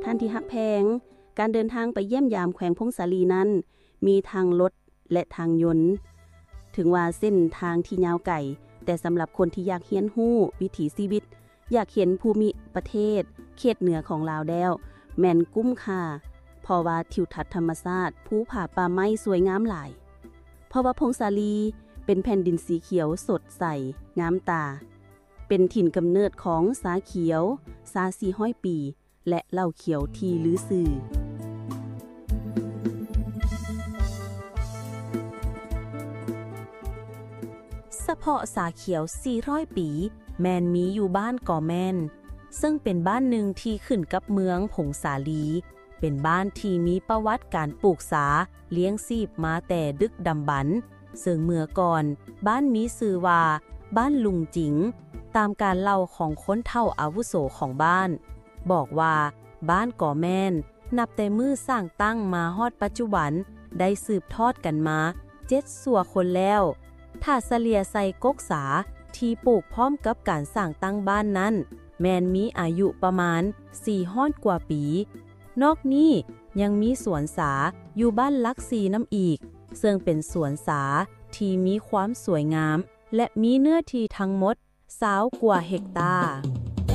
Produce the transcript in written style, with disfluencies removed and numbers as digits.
ท่านที่ฮักแพงการเดินทางไปเยี่ยมยามแขวงพงศาลีนั้นมีทางรถและทางยนต์ถึงว่าเส้นทางที่ยาวไกลแต่สำหรับคนที่อยากเรียนรู้วิถีชีวิตอยากเห็นภูมิประเทศเขตเหนือของลาวแล้วแม่นกุ้มค่าเพราะว่าทิวทัศน์ธรรมชาติภูผาป่าไม้สวยงามหลายเพราะว่าพงศาลีเป็นแผ่นดินสีเขียวสดใสงามตาเป็นถิ่นกำเนิดของสาเขียวสา400 ปีและเหล้าเขียวที่ลือสื่อเฉพาะสาเขียว400 ปีแมนมีอยู่บ้านก่อแมนซึ่งเป็นบ้านหนึ่งที่ขึ้นกับเมืองผงสาลีเป็นบ้านที่มีประวัติการปลูกสาเลี้ยงชีพมาแต่ดึกดำบรรพ์ซึ่งเมื่อก่อนบ้านมีชื่อว่าบ้านลุงจิ๋งตามการเล่าของคนเฒ่าอาวุโสของบ้านบอกว่าบ้านก่อแม่นนับแต่มือสร้างตั้งมาฮอดปัจจุบันได้สืบทอดกันมา7สัวคนแล้วถ้าเฉลี่ยใส่กกสาที่ปลูกพร้อมกับการสร้างตั้งบ้านนั้นแม่นมีอายุประมาณ400 กว่าปีนอกนี้ยังมีสวนสาอยู่บ้านลักซีน้ำอีกซึ่งเป็นสวนสาที่มีความสวยงามและมีเนื้อที่ทั้งหมด20 กว่าเฮกตาร์